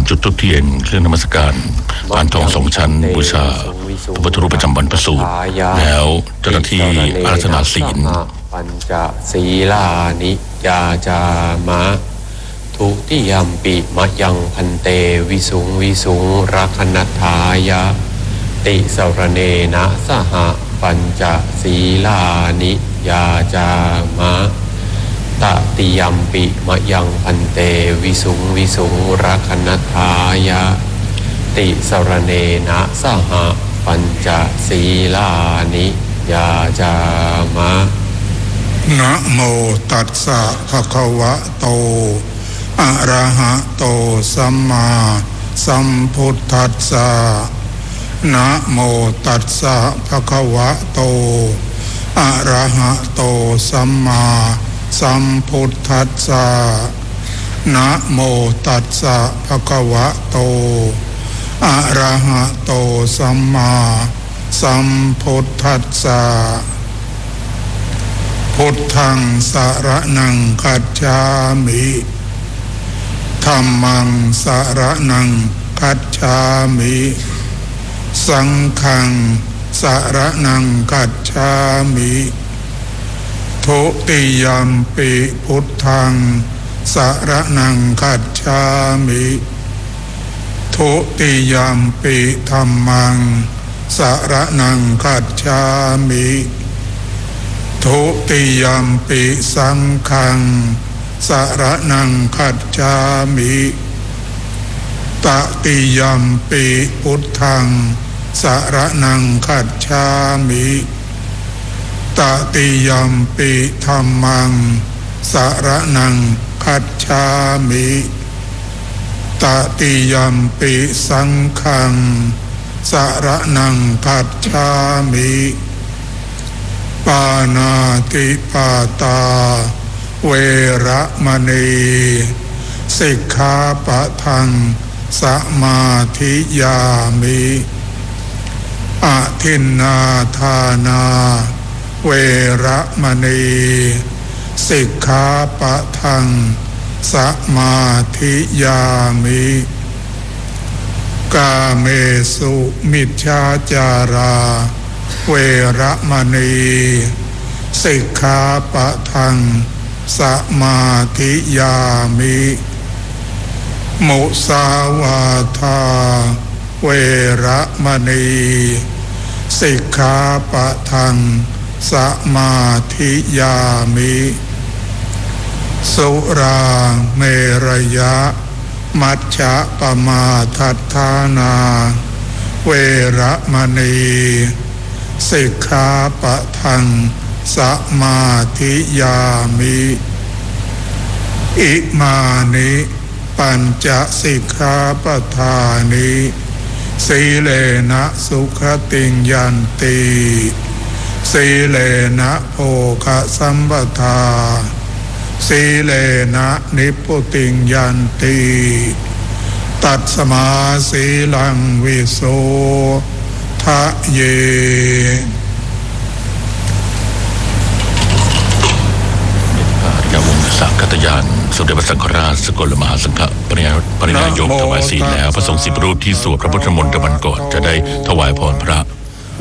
จุดธูปเทียนเครื่องนมัสการพานทอง2 ชั้นบูชาพระพุทธรูปประจำวันประสูติแล้วเจ้าหน้าที่อาราธนาศีลปัญจศีลานิยาจามะทุติยัมปิมะยังพันเตวิสุงวิสุงรักนัฏฐายะติสรเนนะสหปัญจศีลานิยาจามะตติยัมปิมะยังพันเตวิสุงวิสุงรักนัฏฐายะติสรเนนะสหปัญจศีลานิยาจามะนะโมตัสสะภะคะวะโตอะระหะโตสัมมาสัมพุทธัสสะนะโมตัสสะภะคะวะโตอะระหะโตสัมมาสัมพุทธัสสะนะโมตัสสะภะคะวะโตอะระหะโตสัมมาสัมพุทธัสสะพุทธังสรณังคัจฉามิธัมมังสรณังคัจฉามิสังฆังสรณังคัจฉามิทุติยัมปิพุทธังสรณังคัจฉามิทุติยัมปิธัมมังสรณังคัจฉามิทุติยัมปิสังฆังสรณังคัจฉามิตติยัมปิพุทธังสรณังคัจฉามิตติยัมปิธัมมังสรณังคัจฉามิตติยัมปิสังฆังสรณังคัจฉามิปานาติปาตาเวระมณีสิกขาปะทังสมาธิยามิอะทินนาทานาเวระมณีสิกขาปะทังสมาธิยามิกาเมสุมิจฉาจาราเวระมณีสิกขาปะทังสมาธิยามิมุสาวาทาเวระมณีสิกขาปะทังสมาธิยามิสุราเมรยะมัชฌะปมาทัฏฐานาเวระมณีสิกขาปะทังสมาธิยามิอิมานิปัญจสิกขาปทานิสีเลนะสุขติงยันติสีเลนะโภคสัมปทาสีเลนะนิพพุติงยันติตัสมาสีลังวิโสทะเยสังฆทาน สมเด็จพระสังฆราชสกลมหาสังฆปรินายกถวายศีลแล้วพระสงฆ์10 รูปที่สวดพระพุทธมนต์วันก่อนจะได้ถวายพรพระ